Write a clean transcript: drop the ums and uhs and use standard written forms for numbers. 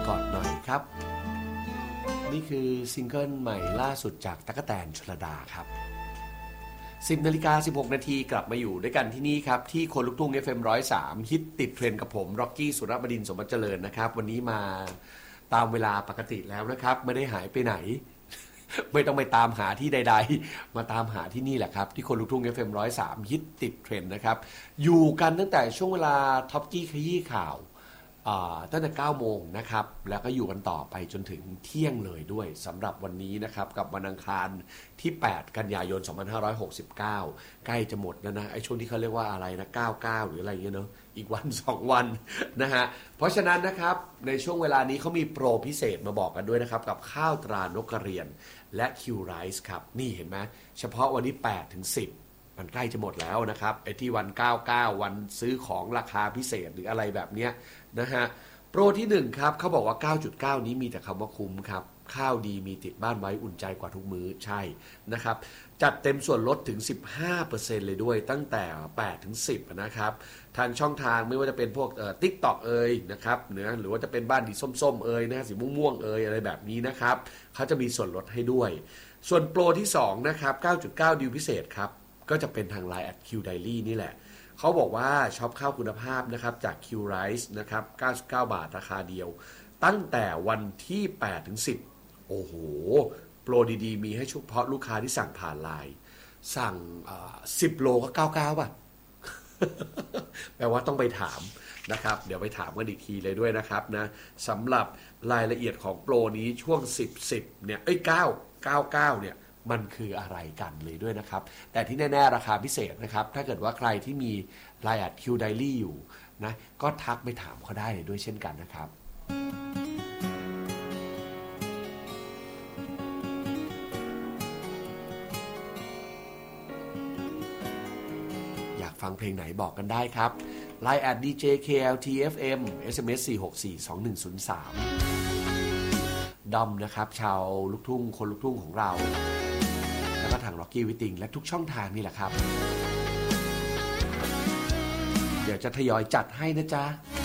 กอดหน่อยครับนี่คือซิงเกิลใหม่ล่าสุดจากตั๊กแตนชลดาครับ10:16 นาทีกลับมาอยู่ด้วยกันที่นี่ครับที่คนลุกทุ่ง FM 103ฮิตติดเทรนด์กับผมร็อกกี้สุรบดินทร์สมบัติเจริญนะครับวันนี้มาตามเวลาปกติแล้วนะครับไม่ได้หายไปไหน ไม่ต้องไปตามหาที่ใดๆมาตามหาที่นี่แหละครับที่คนลุกทุ่ง FM 103ฮิตติดเทรนด์นะครับอยู่กันตั้งแต่ช่วงเวลาท็อปกี้ขยี้ข่าวตั้งแต่9 โมงนะครับแล้วก็อยู่กันต่อไปจนถึงเที่ยงเลยด้วยสำหรับวันนี้นะครับกับวันอังคารที่8 กันยายน 2569ใกล้จะหมดแล้วนะไอ้ช่วงที่เขาเรียกว่าอะไรนะ99หรืออะไรอย่างเงี้ยเนาะอีกวัน2 วันนะฮะเพราะฉะนั้นนะครับในช่วงเวลานี้เขามีโปรพิเศษมาบอกกันด้วยนะครับกับข้าวตรานกกระเรียนและคิวไรซ์ครับนี่เห็นไหมเฉพาะวันนี้8 ถึง 10มันใกล้จะหมดแล้วนะครับไอ้ที่วัน99วันซื้อของราคาพิเศษหรืออะไรแบบเนี้ยนะฮะโปรที่1ครับเขาบอกว่า 9.9 นี้มีแต่คำว่าคุ้มครับข้าวดีมีติดบ้านไว้อุ่นใจกว่าทุกมื้อใช่นะครับจัดเต็มส่วนลดถึง 15% เลยด้วยตั้งแต่8 ถึง 10นะครับทางช่องทางไม่ว่าจะเป็นพวกTikTok เอ่ยนะครับหรือว่าจะเป็นบ้านดีส้มๆเอ่ยนะสีม่วงๆเอ่ยอะไรแบบนี้นะครับเขาจะมีส่วนลดให้ด้วยส่วนโปรที่2นะครับ 9.9 ดีลพิเศษครับก็จะเป็นทาง Line @QDaily นี่แหละเขาบอกว่าช็อปข้าวคุณภาพนะครับจาก Q Rice นะครับ99 บาทราคาเดียวตั้งแต่วันที่8 ถึง 10โอ้โหโปรดีๆมีให้เฉพาะลูกค้าที่สั่งผ่าน Line สั่ง10 โลก็99ป่ะ แปลว่าต้องไปถามนะครับเดี๋ยวไปถามกันอีกทีเลยด้วยนะครับนะสำหรับรายละเอียดของโปรนี้ช่วง10เนี่ย99เนี่ยมันคืออะไรกันเลยด้วยนะครับแต่ที่แน่ๆราคาพิเศษนะครับถ้าเกิดว่าใครที่มี Line @QDaily อยู่นะก็ทักไปถามเขาได้เลยด้วยเช่นกันนะครับอยากฟังเพลงไหนบอกกันได้ครับ Line @DJKLTFM SMS 4642103ดอมนะครับชาวลูกทุ่งคนลูกทุ่งของเราแล้วก็ทาง Rocky Witting และทุกช่องทางนี่แหละครับเดี๋ยวจะทยอยจัดให้นะจ๊ะ